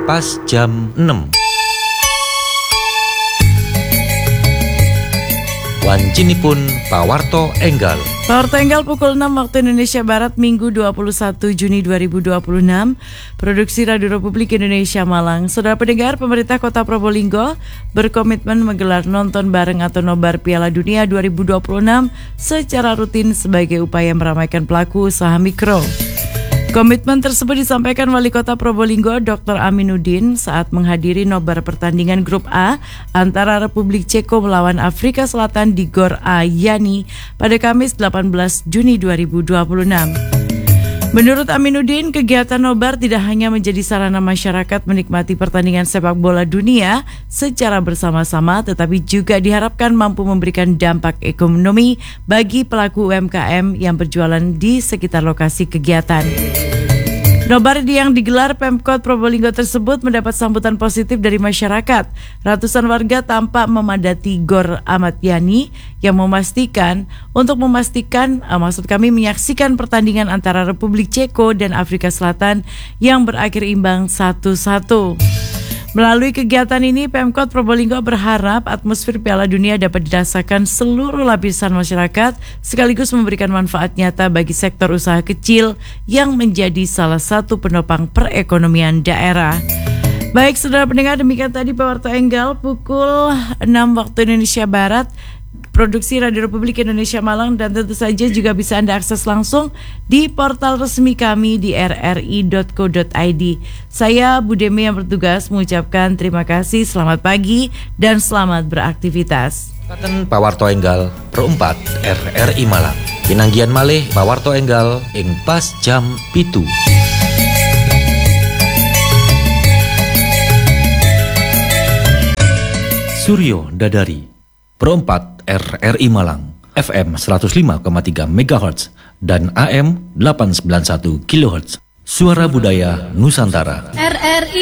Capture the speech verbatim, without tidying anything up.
pas jam enam. Wancinipun pawarto enggal. Pawarto enggal pukul enam waktu Indonesia Barat Minggu dua puluh satu Juni dua ribu dua puluh enam. Produksi Radio Republik Indonesia Malang. Saudara pendengar, pemerintah Kota Probolinggo berkomitmen menggelar nonton bareng atau nobar Piala Dunia dua ribu dua puluh enam secara rutin sebagai upaya meramaikan pelaku usaha mikro. Komitmen tersebut disampaikan Wali Kota Probolinggo Doktor Aminuddin saat menghadiri nobar pertandingan Grup A antara Republik Ceko melawan Afrika Selatan di Gor A Yani pada Kamis delapan belas Juni dua ribu dua puluh enam. Menurut Aminuddin, kegiatan nobar tidak hanya menjadi sarana masyarakat menikmati pertandingan sepak bola dunia secara bersama-sama, tetapi juga diharapkan mampu memberikan dampak ekonomi bagi pelaku U M K M yang berjualan di sekitar lokasi kegiatan. Nobar yang digelar Pemkot Probolinggo tersebut mendapat sambutan positif dari masyarakat. Ratusan warga tampak memadati Gor Ahmad Yani yang memastikan untuk memastikan uh, maksud kami menyaksikan pertandingan antara Republik Ceko dan Afrika Selatan yang berakhir imbang satu satu. Melalui kegiatan ini, Pemkot Probolinggo berharap atmosfer Piala Dunia dapat dirasakan seluruh lapisan masyarakat sekaligus memberikan manfaat nyata bagi sektor usaha kecil yang menjadi salah satu penopang perekonomian daerah. Baik, saudara pendengar, demikian tadi Pawarto Enggal pukul enam waktu Indonesia Barat. Produksi Radio Republik Indonesia Malang, dan tentu saja juga bisa Anda akses langsung di portal resmi kami di r r i dot co dot i d. Saya Bu Demi yang bertugas mengucapkan terima kasih, selamat pagi, dan selamat beraktivitas. Katen Pawarto Enggal perempat R R I Malang. Pinanggian malih Pawarto Enggal ing pas jam pitu. Suryo Dadari perempat R R I Malang, F M seratus lima koma tiga megahertz dan A M delapan ratus sembilan puluh satu kilohertz. Suara Budaya Nusantara. R R I